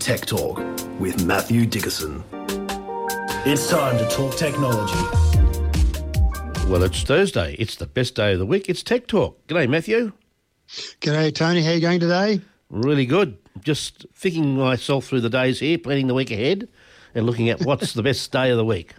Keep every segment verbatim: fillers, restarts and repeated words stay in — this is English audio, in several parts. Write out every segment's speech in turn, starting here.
Tech Talk with Matthew Dickerson. It's time to talk technology. Well, it's Thursday. It's the best day of the week. It's Tech Talk. G'day, Matthew. G'day, Tony. How are you going today? Really good. Just thinking myself through the days here, planning the week ahead and looking at what's the best day of the week.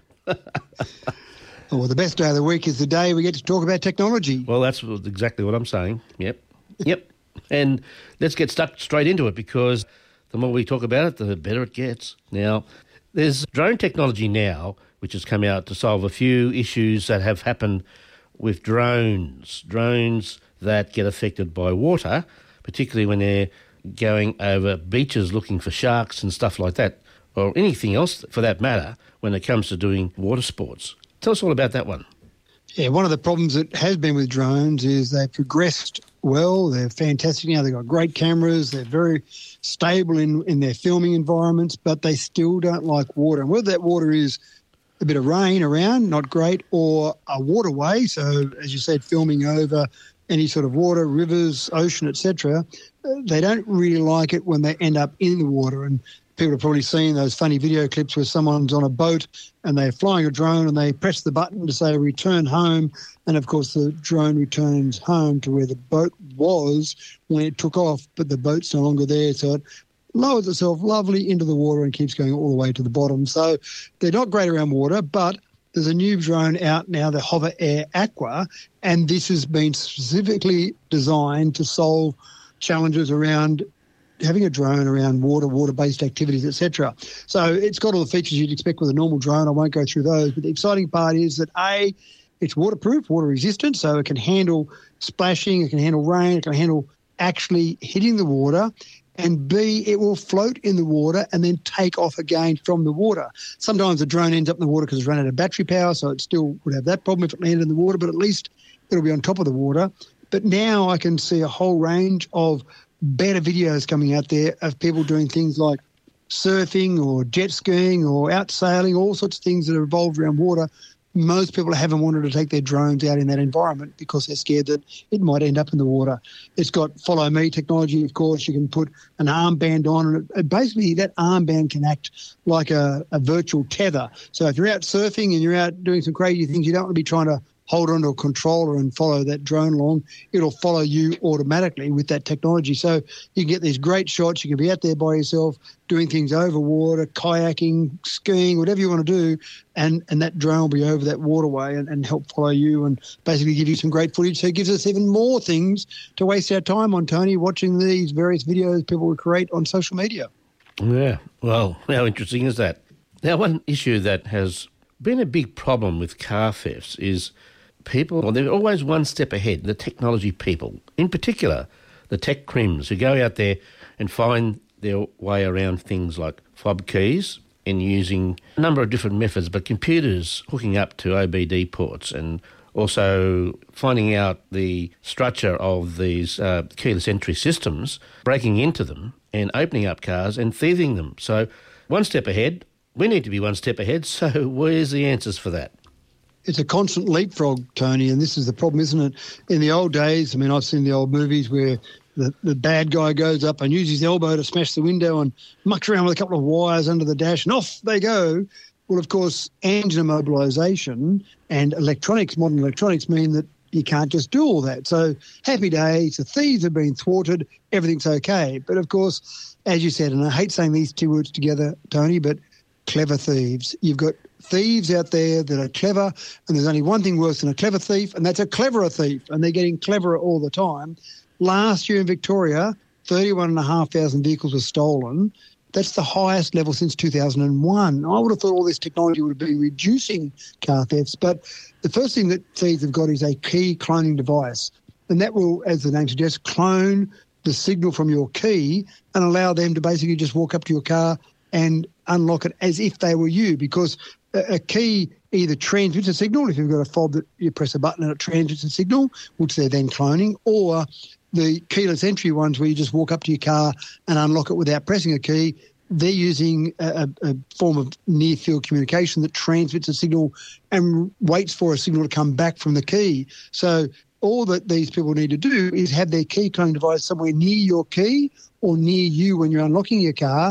Well, the best day of the week is the day we get to talk about technology. Well, that's exactly what I'm saying. Yep. Yep. And let's get stuck straight into it, because the more we talk about it, the better it gets. Now, there's drone technology now which has come out to solve a few issues that have happened with drones. Drones that get affected by water, particularly when they're going over beaches looking for sharks and stuff like that, or anything else for that matter, when it comes to doing water sports. Tell us all about that one. Yeah, one of the problems that has been with drones is they've progressed well. They're fantastic now. They've got great cameras. They're very stable in, in their filming environments, but they still don't like water. And whether that water is a bit of rain around, not great, or a waterway, so as you said, filming over any sort of water, rivers, ocean, et cetera, they don't really like it when they end up in the water. And people have probably seen those funny video clips where someone's on a boat and they're flying a drone and they press the button to say return home, and of course the drone returns home to where the boat was when it took off, but the boat's no longer there, so it lowers itself lovely into the water and keeps going all the way to the bottom. So they're not great around water, but there's a new drone out now, the Hover Air Aqua, and this has been specifically designed to solve challenges around having a drone around water, water-based activities, et cetera. So it's got all the features you'd expect with a normal drone. I won't go through those, but the exciting part is that, A, it's waterproof, water-resistant, so it can handle splashing, it can handle rain, it can handle actually hitting the water, and B, it will float in the water and then take off again from the water. Sometimes the drone ends up in the water because it's run out of battery power, so it still would have that problem if it landed in the water, but at least it'll be on top of the water. But now I can see a whole range of better videos coming out there of people doing things like surfing or jet skiing or out sailing, all sorts of things that are involved around water. Most people haven't wanted to take their drones out in that environment because they're scared that it might end up in the water. It's got Follow Me technology, of course. You can put an armband on, and it, basically that armband can act like a, a virtual tether. So if you're out surfing and you're out doing some crazy things, you don't want to be trying to hold onto a controller and follow that drone along. It'll follow you automatically with that technology. So you can get these great shots. You can be out there by yourself doing things over water, kayaking, skiing, whatever you want to do, and, and that drone will be over that waterway and, and help follow you and basically give you some great footage. So it gives us even more things to waste our time on, Tony, watching these various videos people will create on social media. Yeah, well, how interesting is that? Now, one issue that has been a big problem with car thefts is people, well, they're always one step ahead, the technology people, in particular the tech crims who go out there and find their way around things like fob keys and using a number of different methods, but computers hooking up to O B D ports and also finding out the structure of these uh, keyless entry systems, breaking into them and opening up cars and thieving them. So one step ahead. We need to be one step ahead, so where's the answers for that? It's a constant leapfrog, Tony, and this is the problem, isn't it? In the old days, I mean, I've seen the old movies where the, the bad guy goes up and uses his elbow to smash the window and mucks around with a couple of wires under the dash, and off they go. Well, of course, engine immobilisation and electronics, modern electronics, mean that you can't just do all that. So happy days, the thieves have been thwarted, everything's okay. But, of course, as you said, and I hate saying these two words together, Tony, but clever thieves. You've got thieves out there that are clever, and there's only one thing worse than a clever thief, and that's a cleverer thief, and they're getting cleverer all the time. Last year in Victoria, thirty-one thousand five hundred vehicles were stolen. That's the highest level since two thousand one. I would have thought all this technology would have been reducing car thefts, but the first thing that thieves have got is a key cloning device, and that will, as the name suggests, clone the signal from your key and allow them to basically just walk up to your car and unlock it as if they were you, because a, a key either transmits a signal, if you've got a fob that you press a button and it transmits a signal, which they're then cloning, or the keyless entry ones where you just walk up to your car and unlock it without pressing a key, they're using a, a form of near-field communication that transmits a signal and waits for a signal to come back from the key. So all that these people need to do is have their key cloning device somewhere near your key or near you when you're unlocking your car,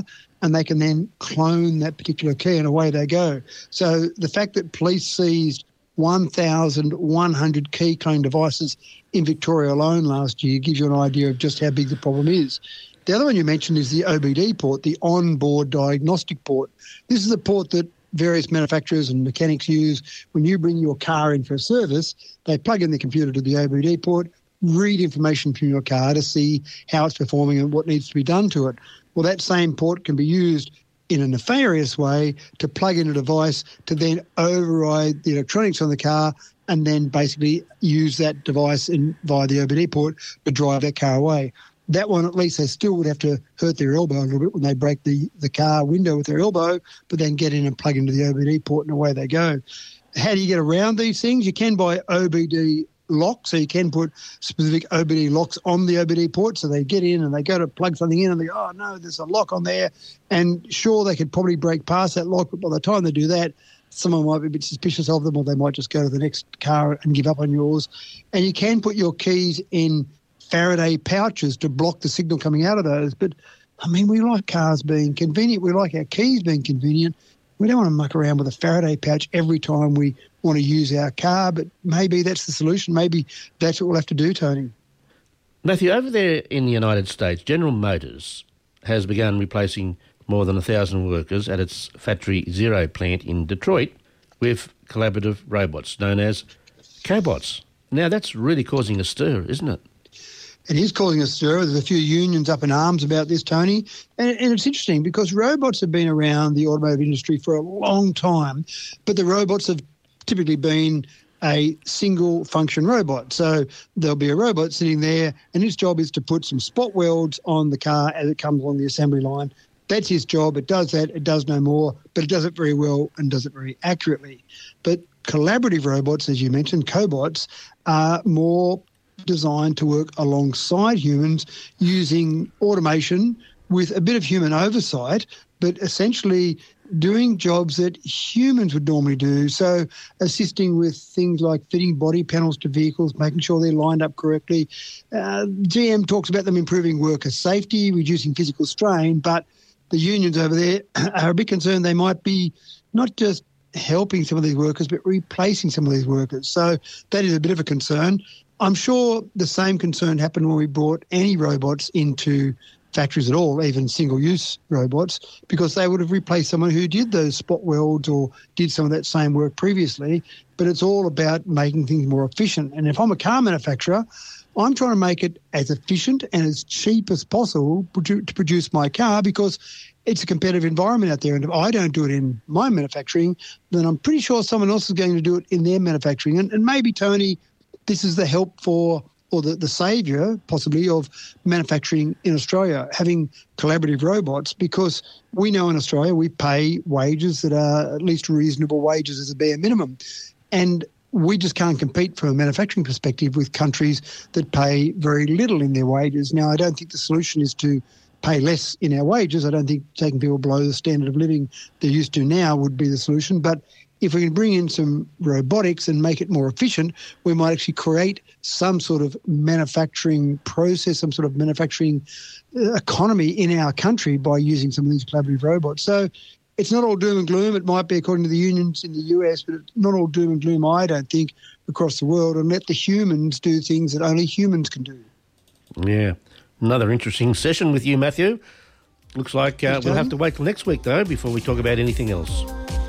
and they can then clone that particular key and away they go. So the fact that police seized one thousand one hundred key clone devices in Victoria alone last year gives you an idea of just how big the problem is. The other one you mentioned is the O B D port, the onboard diagnostic port. This is a port that various manufacturers and mechanics use. When you bring your car in for a service, they plug in the computer to the O B D port, read information from your car to see how it's performing and what needs to be done to it. Well, that same port can be used in a nefarious way to plug in a device to then override the electronics on the car and then basically use that device in, via the O B D port to drive that car away. That one, at least, they still would have to hurt their elbow a little bit when they break the, the car window with their elbow, but then get in and plug into the O B D port and away they go. How do you get around these things? You can buy O B D locks, so you can put specific O B D locks on the O B D port, so they get in and they go to plug something in and they go, oh, no, there's a lock on there. And sure, they could probably break past that lock, but by the time they do that, someone might be a bit suspicious of them or they might just go to the next car and give up on yours. And you can put your keys in Faraday pouches to block the signal coming out of those. But, I mean, we like cars being convenient. We like our keys being convenient. We don't want to muck around with a Faraday pouch every time we want to use our car, but maybe that's the solution. Maybe that's what we'll have to do, Tony. Matthew, over there in the United States, General Motors has begun replacing more than one thousand workers at its Factory Zero plant in Detroit with collaborative robots known as cobots. Now, that's really causing a stir, isn't it? It is causing a stir. There's a few unions up in arms about this, Tony. And, and it's interesting because robots have been around the automotive industry for a long time, but the robots have typically been a single function robot. So there'll be a robot sitting there and its job is to put some spot welds on the car as it comes along the assembly line. That's his job. It does that. It does no more, but it does it very well and does it very accurately. But collaborative robots, as you mentioned, cobots, are more designed to work alongside humans using automation with a bit of human oversight, but essentially doing jobs that humans would normally do. So assisting with things like fitting body panels to vehicles, making sure they're lined up correctly. Uh, G M talks about them improving worker safety, reducing physical strain, but the unions over there are a bit concerned they might be not just helping some of these workers, but replacing some of these workers. So that is a bit of a concern. I'm sure the same concern happened when we brought any robots into factories at all, even single-use robots, because they would have replaced someone who did those spot welds or did some of that same work previously. But it's all about making things more efficient. And if I'm a car manufacturer, I'm trying to make it as efficient and as cheap as possible to produce my car because it's a competitive environment out there. And if I don't do it in my manufacturing, then I'm pretty sure someone else is going to do it in their manufacturing. And, and maybe, Tony, this is the help for, or the, the saviour, possibly, of manufacturing in Australia, having collaborative robots, because we know in Australia we pay wages that are at least reasonable wages as a bare minimum. And we just can't compete from a manufacturing perspective with countries that pay very little in their wages. Now, I don't think the solution is to pay less in our wages. I don't think taking people below the standard of living they're used to now would be the solution. But if we can bring in some robotics and make it more efficient, we might actually create some sort of manufacturing process, some sort of manufacturing economy in our country by using some of these collaborative robots. So it's not all doom and gloom. It might be, according to the unions in the U S, but it's not all doom and gloom, I don't think, across the world, and let the humans do things that only humans can do. Yeah. Another interesting session with you, Matthew. Looks like uh, we'll have to wait till next week, though, before we talk about anything else.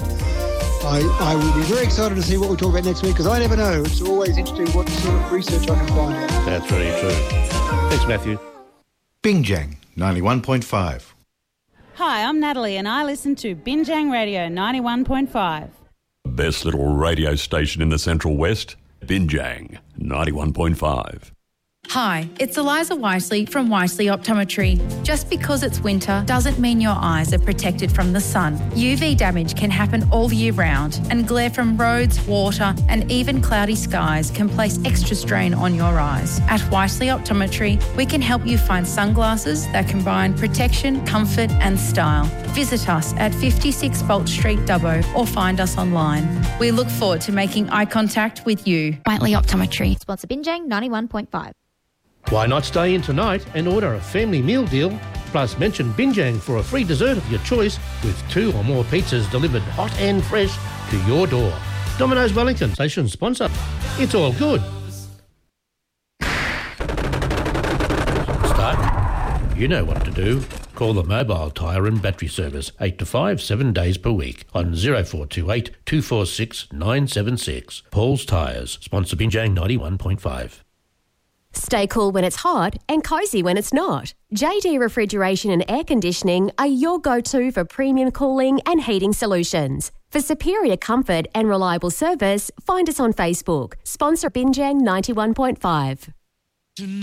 I, I will be very excited to see what we talk about next week, because I never know. It's always interesting what sort of research I can find out. That's very true. Thanks, Matthew. Binjang ninety-one point five. Hi, I'm Natalie and I listen to Binjang Radio ninety-one point five. Best little radio station in the Central West, Binjang ninety-one point five. Hi, it's Eliza Wisely from Wisely Optometry. Just because it's winter doesn't mean your eyes are protected from the sun. U V damage can happen all year round, and glare from roads, water and even cloudy skies can place extra strain on your eyes. At Wisely Optometry, we can help you find sunglasses that combine protection, comfort and style. Visit us at fifty-six Bolt Street, Dubbo, or find us online. We look forward to making eye contact with you. Wisely Optometry. Sponsor Binjang ninety-one point five. Why not stay in tonight and order a family meal deal Plus, mention Binjang for a free dessert of your choice with two or more pizzas delivered hot and fresh to your door. Domino's Wellington, station sponsor. It's all good. Stuck? You know what to do. Call the Mobile Tyre and Battery Service eight to five, seven days per week on oh four two eight, two four six, nine seven six. Paul's Tyres, sponsor Binjang ninety-one point five. Stay cool when it's hot and cosy when it's not. J D Refrigeration and Air Conditioning are your go-to for premium cooling and heating solutions. For superior comfort and reliable service, find us on Facebook. Sponsor Binjang ninety-one point five.